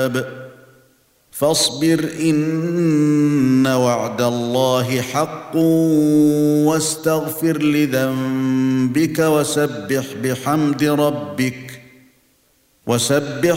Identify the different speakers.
Speaker 1: عذاب فاصبر إن وعد الله حق واستغفر لذنبك وسبح